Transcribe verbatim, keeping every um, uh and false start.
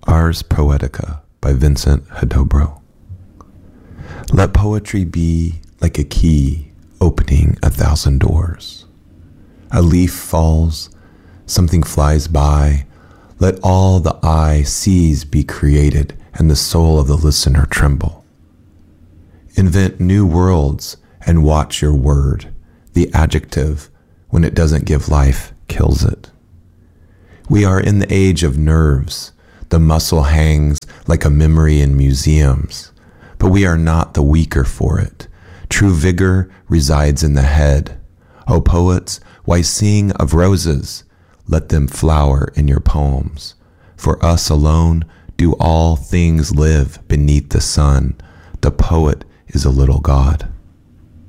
Ars Poetica by Vincent Hadobro. Let poetry be like a key opening a thousand doors. A leaf falls, something flies by. Let all the eye sees be created and the soul of the listener tremble. Invent new worlds and watch your word. The adjective, when it doesn't give life, kills it. We are in the age of nerves. The muscle hangs like a memory in museums, but we are not the weaker for it. True vigor resides in the head. O poets, why sing of roses? Let them flower in your poems. For us alone do all things live beneath the sun. The poet is a little god.